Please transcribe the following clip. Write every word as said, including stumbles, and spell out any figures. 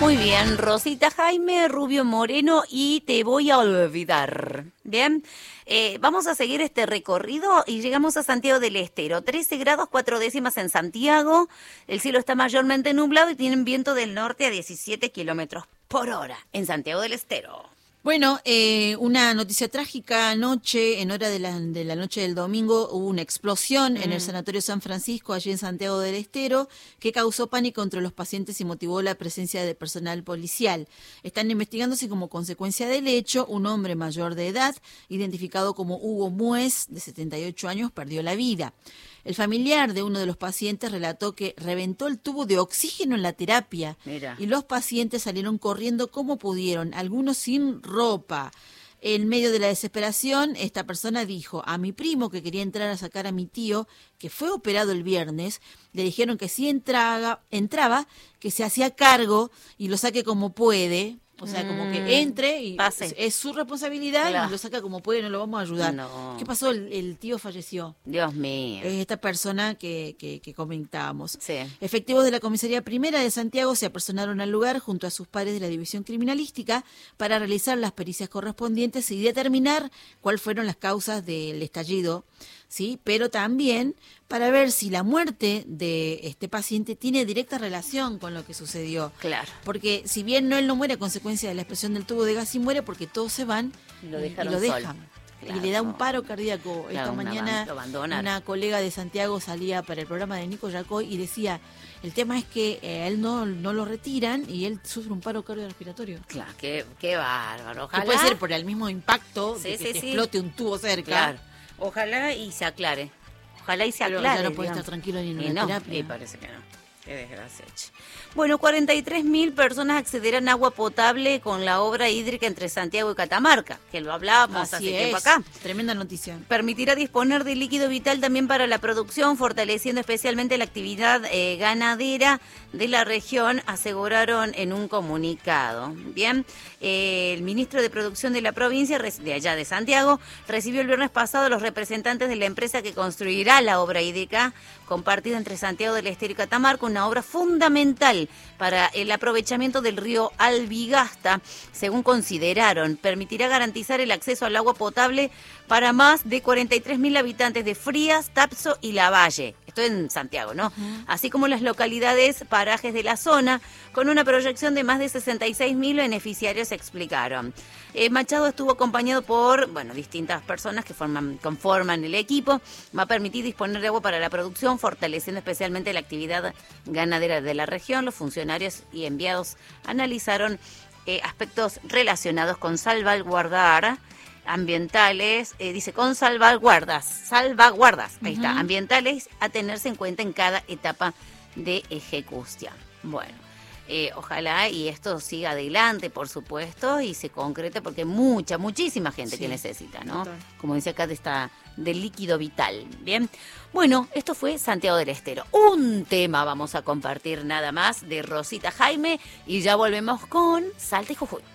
Muy bien, Rosita Jaime, Rubio Moreno y Te voy a olvidar. Bien, eh, vamos a seguir este recorrido y llegamos a Santiago del Estero. trece grados cuatro décimas en Santiago, el cielo está mayormente nublado y tienen viento del norte a diecisiete kilómetros por hora en Santiago del Estero. Bueno, eh, una noticia trágica anoche, en hora de la, de la noche del domingo, hubo una explosión mm. en el Sanatorio San Francisco, allí en Santiago del Estero, que causó pánico entre los pacientes y motivó la presencia de personal policial. Están investigando si como consecuencia del hecho, un hombre mayor de edad, identificado como Hugo Muez, de setenta y ocho años, perdió la vida. El familiar de uno de los pacientes relató que reventó el tubo de oxígeno en la terapia. Mira. Y los pacientes salieron corriendo como pudieron, algunos sin ropa. En medio de la desesperación, esta persona dijo a mi primo que quería entrar a sacar a mi tío, que fue operado el viernes, le dijeron que si entraba, entraba, que se hacía cargo y lo saque como puede. O sea, como que entre y Pase. es su responsabilidad, claro. Y lo saca como puede, no lo vamos a ayudar. No. ¿Qué pasó? El, el tío falleció. Dios mío. Es esta persona que, que, que comentábamos. Sí. Efectivos de la Comisaría Primera de Santiago se apersonaron al lugar junto a sus pares de la División Criminalística para realizar las pericias correspondientes y determinar cuáles fueron las causas del estallido, ¿sí? Pero también para ver si la muerte de este paciente tiene directa relación con lo que sucedió. Claro. Porque si bien no él no muere a consecuencia de la explosión del tubo de gas, sí muere porque todos se van y lo, y lo dejan. Claro. Y le da un paro cardíaco. Claro, Esta mañana una, una colega de Santiago salía para el programa de Nico Yacoy y decía, el tema es que eh, a él no, no lo retiran y él sufre un paro cardiorrespiratorio. Claro, qué, qué bárbaro. Ojalá. Que puede ser por el mismo impacto sí, de que sí, te sí. explote un tubo cerca. Claro. Ojalá y se aclare. Ojalá y se Pero aclare. ya no puede digamos. estar tranquilo ni en y una no, terapia. Y parece que no. Qué desgracia. Bueno, cuarenta y tres mil personas accederán a agua potable con la obra hídrica entre Santiago y Catamarca, que lo hablábamos Así hace es. tiempo acá. Tremenda noticia. Permitirá disponer de líquido vital también para la producción, fortaleciendo especialmente la actividad eh, ganadera de la región, aseguraron en un comunicado. Bien, eh, el ministro de Producción de la provincia, de allá de Santiago, recibió el viernes pasado a los representantes de la empresa que construirá la obra hídrica compartida entre Santiago del Estero y Catamarca, una obra fundamental para el aprovechamiento del río Albigasta, según consideraron. Permitirá garantizar el acceso al agua potable para más de cuarenta y tres mil habitantes de Frías, Tapso y Lavalle. Esto en Santiago, ¿no? Uh-huh. Así como las localidades, parajes de la zona, con una proyección de más de sesenta y seis mil beneficiarios, explicaron. Eh, Machado estuvo acompañado por, bueno, distintas personas que forman, conforman el equipo. Va a permitir disponer de agua para la producción, fortaleciendo especialmente la actividad ganadera de la región. Los funcionarios y enviados analizaron eh, aspectos relacionados con salvaguardar ambientales, eh, dice con salvaguardas, salvaguardas, ahí uh-huh. está, ambientales a tenerse en cuenta en cada etapa de ejecución. Bueno, eh, ojalá y esto siga adelante, por supuesto, y se concrete porque mucha, muchísima gente sí. que necesita, ¿no? Total. Como dice acá, de esta, del líquido vital. Bien, bueno, esto fue Santiago del Estero. Un tema vamos a compartir nada más de Rosita Jaime y ya volvemos con Salta y Jujuy.